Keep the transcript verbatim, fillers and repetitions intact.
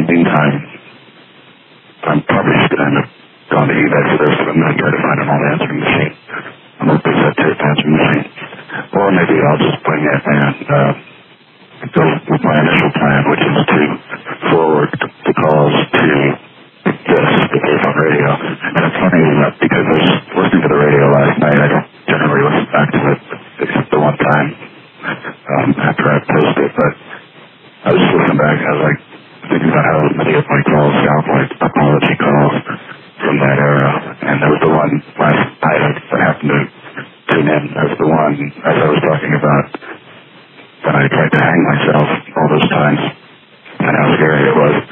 meantime, I'm probably just going to end up going to eBay for this, but I'm going to try to find an old answering machine, an old cassette tape answering machine. Or maybe I'll just bring it and uh, go with my initial plan, which is to forward the calls to this, the telephone radio. And it's funny enough because I was listening to the radio last night. I don't generally listen back to it except the one time um, after I post it, but I was just listening back and I was like thinking about how many of my calls sound like apology calls from that era. And there was the one last night I happened to tune in. That was the one, as I was talking about, when I tried to hang myself all those times and how scary it was.